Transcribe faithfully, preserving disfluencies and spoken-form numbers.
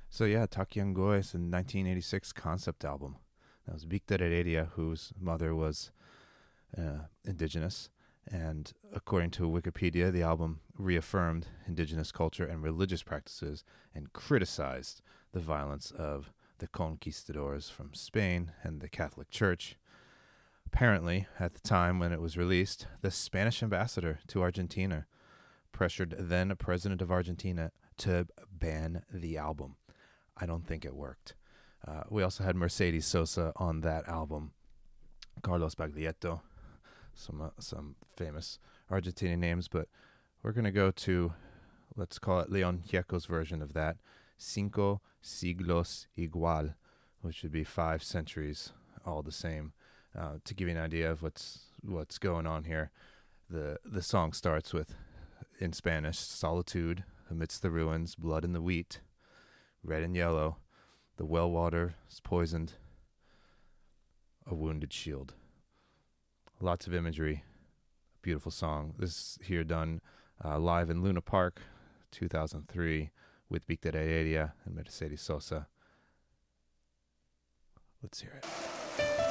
So yeah, Takiangoy is a nineteen eighty-six concept album. That was Victor Heredia, whose mother was uh, indigenous. And according to Wikipedia, the album reaffirmed indigenous culture and religious practices and criticized the violence of the conquistadors from Spain and the Catholic Church. Apparently, at the time when it was released, the Spanish ambassador to Argentina pressured then president of Argentina to ban the album. I don't think it worked. Uh, we also had Mercedes Sosa on that album, Carlos Baglietto, some uh, some famous Argentinian names, but we're going to go to, let's call it Leon Gieco's version of that, Cinco Siglos Igual, which would be five centuries all the same. Uh, to give you an idea of what's what's going on here, the the song starts with, in Spanish, solitude amidst the ruins, blood in the wheat, red and yellow, the well water is poisoned, a wounded shield. Lots of imagery, beautiful song. This here done uh, live in Luna Park, two thousand three, with Victor Heredia and Mercedes Sosa. Let's hear it.